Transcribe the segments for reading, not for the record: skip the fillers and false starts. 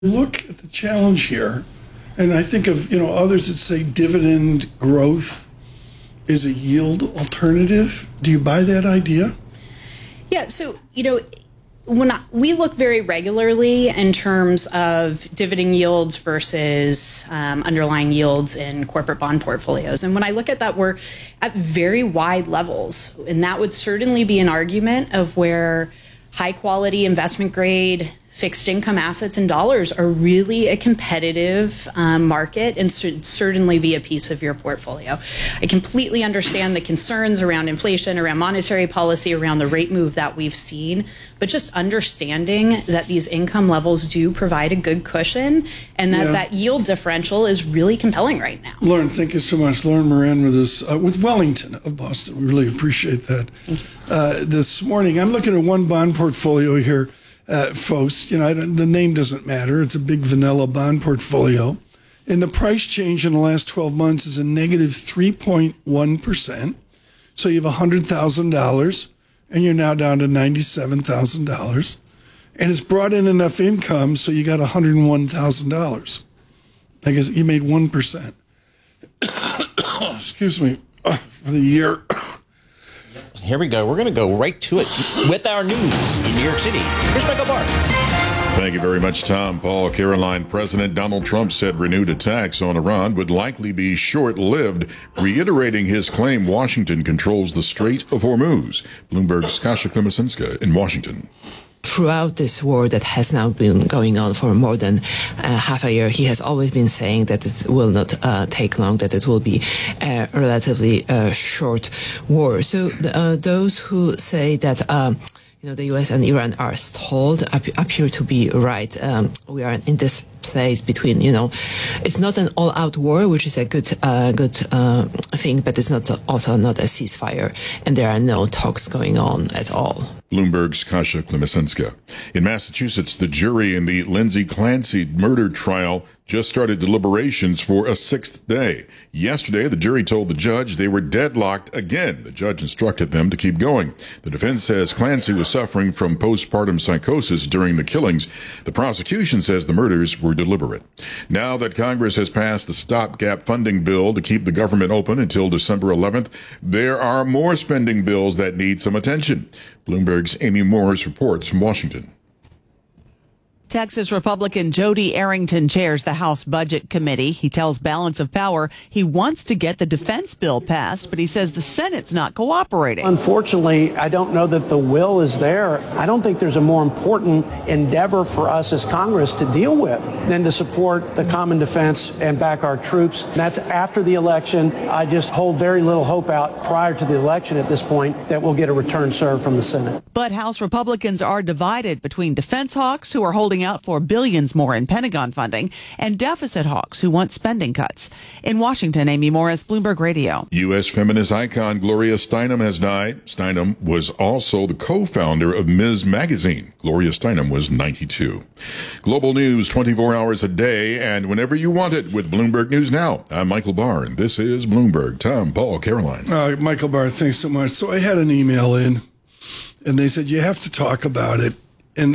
Look at the challenge here, and I think of others that say dividend growth is a yield alternative. Do you buy that idea? Yeah, so we look very regularly in terms of dividend yields versus underlying yields in corporate bond portfolios. And when I look at that, we're at very wide levels. And that would certainly be an argument of where high quality investment grade fixed income assets in dollars are really a competitive market and should certainly be a piece of your portfolio. I completely understand the concerns around inflation, around monetary policy, around the rate move that we've seen, but just understanding that these income levels do provide a good cushion and that that yield differential is really compelling right now. Lauren, thank you so much. Lauren Moran with us, with Wellington of Boston. We really appreciate that. This morning, I'm looking at one bond portfolio here. Folks, the name doesn't matter. It's a big vanilla bond portfolio. And the price change in the last 12 months is a negative 3.1%. So you have $100,000 and you're now down to $97,000. And it's brought in enough income so you got $101,000. I guess you made 1%. Excuse me, for the year. Here we go. We're going to go right to it with our news in New York City. Here's Michael Barr. Thank you very much, Tom. Paul, Caroline. President Donald Trump said renewed attacks on Iran would likely be short-lived, reiterating his claim Washington controls the Strait of Hormuz. Bloomberg's Kasia Klimasinska in Washington. Throughout this war that has now been going on for more than half a year, he has always been saying that it will not take long, that it will be a relatively short war. So those who say that the U.S. and Iran are stalled appear to be right. We are in this place between, it's not an all-out war, which is a good thing, but it's also not a ceasefire, and there are no talks going on at all. Bloomberg's Kasia Klimasinska. In Massachusetts, the jury in the Lindsay Clancy murder trial just started deliberations for a sixth day. Yesterday, the jury told the judge they were deadlocked again. The judge instructed them to keep going. The defense says Clancy was suffering from postpartum psychosis during the killings. The prosecution says the murders were deliberate. Now that Congress has passed a stopgap funding bill to keep the government open until December 11th, there are more spending bills that need some attention. Bloomberg's Amy Morris reports from Washington. Texas Republican Jody Arrington chairs the House Budget Committee. He tells Balance of Power he wants to get the defense bill passed, but he says the Senate's not cooperating. Unfortunately, I don't know that the will is there. I don't think there's a more important endeavor for us as Congress to deal with than to support the common defense and back our troops. That's after the election. I just hold very little hope out prior to the election at this point that we'll get a return served from the Senate. But House Republicans are divided between defense hawks who are holding out for billions more in Pentagon funding and deficit hawks who want spending cuts. In Washington, Amy Morris, Bloomberg Radio. U.S. feminist icon Gloria Steinem has died. Steinem was also the co-founder of Ms. Magazine. Gloria Steinem was 92. Global news 24 hours a day and whenever you want it with Bloomberg News Now. I'm Michael Barr, and this is Bloomberg. Tom, Paul, Caroline. Michael Barr, thanks so much. So I had an email in, and they said, you have to talk about it. And,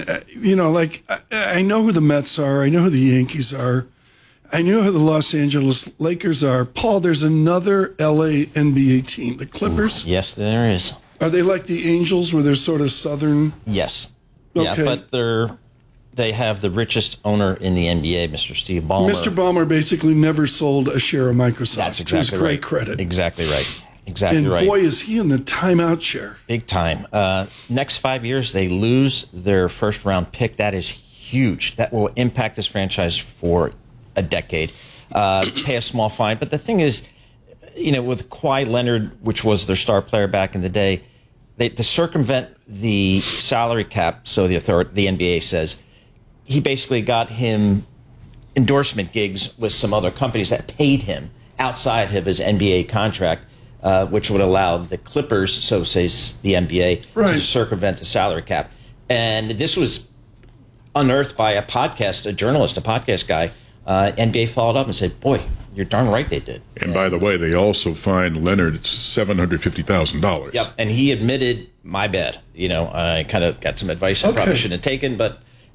I know who the Mets are. I know who the Yankees are. I know who the Los Angeles Lakers are. Paul, there's another LA NBA team, the Clippers. Yes, there is. Are they like the Angels where they're sort of southern? Yes. Okay. Yeah, but they have the richest owner in the NBA, Mr. Steve Ballmer. Mr. Ballmer basically never sold a share of Microsoft. That's exactly right. Great credit. Exactly right. Exactly and right. Boy, is he in the timeout chair. Big time. Next 5 years, they lose their first round pick. That is huge. That will impact this franchise for a decade. Pay a small fine. But the thing is, with Kawhi Leonard, which was their star player back in the day, to circumvent the salary cap, so the NBA says, he basically got him endorsement gigs with some other companies that paid him outside of his NBA contract. Which would allow the Clippers, so says the NBA, to circumvent the salary cap. And this was unearthed by a podcast guy. NBA followed up and said, boy, you're darn right they did. And by the way, they also fined Leonard $750,000. Yep, and he admitted, my bad. I kind of got some advice I probably shouldn't have taken, but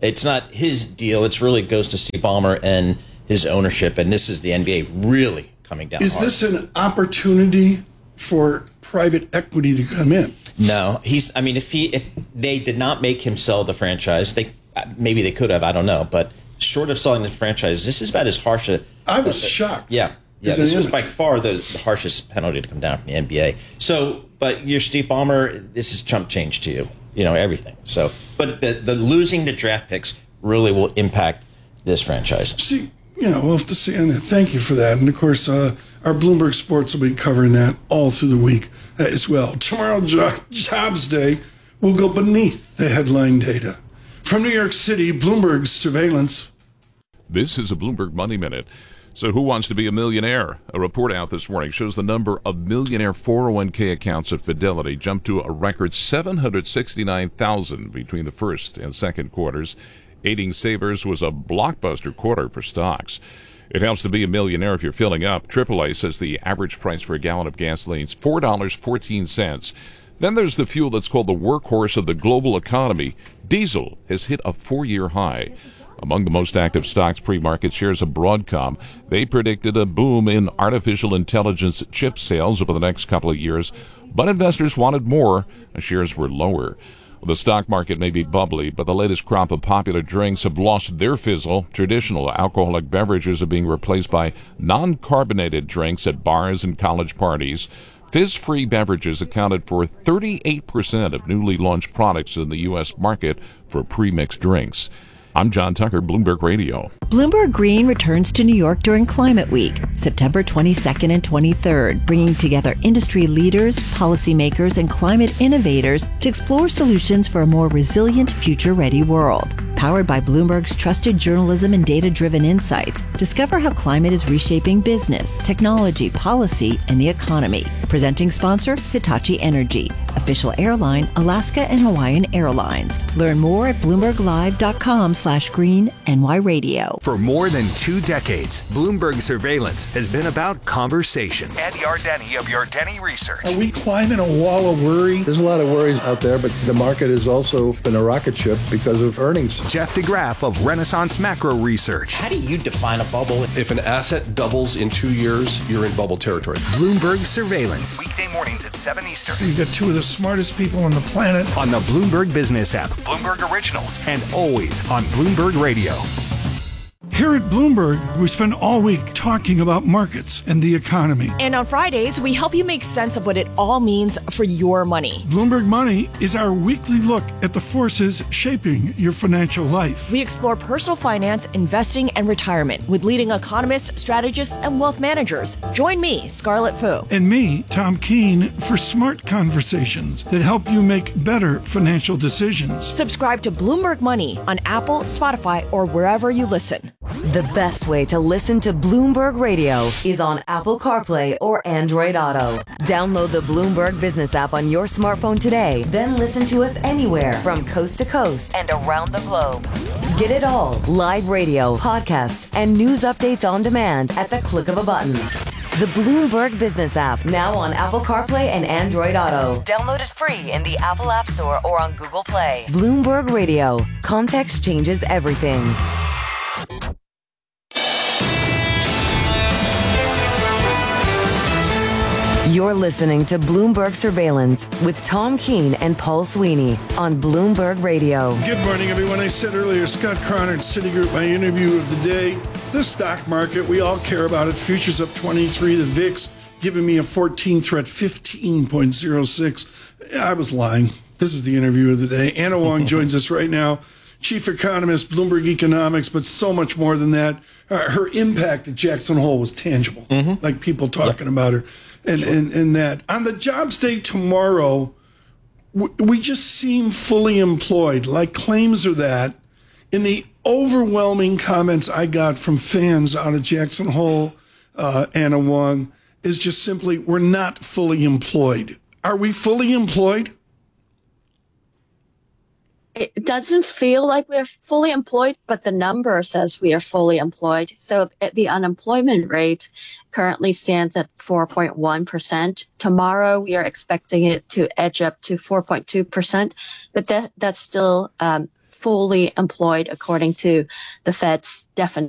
It's not his deal. It's really goes to Steve Ballmer and his ownership, and this is the NBA really coming down Is hard. this an opportunity for private equity to come in? No, if they did not make him sell the franchise, maybe they could have, I don't know, but short of selling the franchise, this is about as harsh a... I was shocked. Yeah, this was by far the harshest penalty to come down from the NBA. So, but you're Steve Ballmer, this is chump change to you, everything. So, but the losing the draft picks really will impact this franchise. See, we'll have to see on that. Thank you for that. And of course, our Bloomberg Sports will be covering that all through the week as well. Tomorrow, Jobs Day, will go beneath the headline data. From New York City, Bloomberg Surveillance. This is a Bloomberg Money Minute. So who wants to be a millionaire? A report out this morning shows the number of millionaire 401k accounts at Fidelity jumped to a record 769,000 between the first and second quarters. Aiding savers was a blockbuster quarter for stocks. It helps to be a millionaire if you're filling up. AAA says the average price for a gallon of gasoline is $4.14. Then there's the fuel that's called the workhorse of the global economy. Diesel has hit a 4-year high. Among the most active stocks pre-market shares of Broadcom. They predicted a boom in artificial intelligence chip sales over the next couple of years, but investors wanted more. Shares were lower. The stock market may be bubbly, but the latest crop of popular drinks have lost their fizzle. Traditional alcoholic beverages are being replaced by non-carbonated drinks at bars and college parties. Fizz-free beverages accounted for 38% of newly launched products in the U.S. market for pre-mixed drinks. I'm John Tucker, Bloomberg Radio. Bloomberg Green returns to New York during Climate Week, September 22nd and 23rd, bringing together industry leaders, policymakers, and climate innovators to explore solutions for a more resilient, future-ready world. Powered by Bloomberg's trusted journalism and data-driven insights, discover how climate is reshaping business, technology, policy, and the economy. Presenting sponsor, Hitachi Energy. Official airline, Alaska and Hawaiian Airlines. Learn more at BloombergLive.com/Green NY Radio. For more than 2 decades, Bloomberg Surveillance has been about conversation. Ed Yardeni of Yardeni Research. Are we climbing a wall of worry? There's a lot of worries out there, but the market has also been a rocket ship because of earnings. Jeff DeGraff of Renaissance Macro Research. How do you define a bubble? If an asset doubles in 2 years, you're in bubble territory. Bloomberg Surveillance. Weekday mornings at 7 Eastern. You've got two of the smartest people on the planet. On the Bloomberg Business app, Bloomberg Originals, and always on Bloomberg Radio. Here at Bloomberg, we spend all week talking about markets and the economy. And on Fridays, we help you make sense of what it all means for your money. Bloomberg Money is our weekly look at the forces shaping your financial life. We explore personal finance, investing, and retirement with leading economists, strategists, and wealth managers. Join me, Scarlett Fu. And me, Tom Keene, for smart conversations that help you make better financial decisions. Subscribe to Bloomberg Money on Apple, Spotify, or wherever you listen. The best way to listen to Bloomberg Radio is on Apple CarPlay or Android Auto. Download the Bloomberg Business app on your smartphone today, then listen to us anywhere from coast to coast and around the globe. Get it all, live radio, podcasts, and news updates on demand at the click of a button. The Bloomberg Business app, now on Apple CarPlay and Android Auto. Download it free in the Apple App Store or on Google Play. Bloomberg Radio. Context changes everything. You're listening to Bloomberg Surveillance with Tom Keene and Paul Sweeney on Bloomberg Radio. Good morning, everyone. I said earlier, Scott Cronert, Citigroup, my interview of the day. The stock market, we all care about it. Futures up 23. The VIX giving me a 14 threat, 15.06. I was lying. This is the interview of the day. Anna Wong joins us right now. Chief economist, Bloomberg Economics, but so much more than that. Her impact at Jackson Hole was tangible, like people talking about her. And that. On the jobs day tomorrow, we just seem fully employed, like claims are that. In the overwhelming comments I got from fans out of Jackson Hole, Anna Wong, is just simply, we're not fully employed. Are we fully employed? It doesn't feel like we're fully employed, but the number says we are fully employed. So the unemployment rate currently stands at 4.1%. Tomorrow, we are expecting it to edge up to 4.2%, but that's still fully employed according to the Fed's definition.